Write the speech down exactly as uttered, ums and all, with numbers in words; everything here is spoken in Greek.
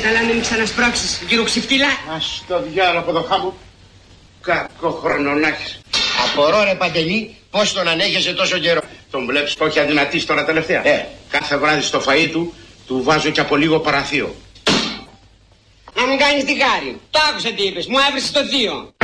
καλά μην ξανασπρώξεις, κύριο Ξυφτήλα. Ας το διάλογο από το χάμο. Κακό χρόνο να έχεις. Απορώ ρε Παντελή, πώς τον ανέχεσαι τόσο καιρό. Τον βλέπεις που έχει αδυνατήσει τώρα τελευταία. Ε. Κάθε βράδυ στο φαΐ του, του βάζω και από λίγο παραθείο. Να μου κάνεις τη χάρη. Το άκουσα τι είπες, μου έβρισες το θείο.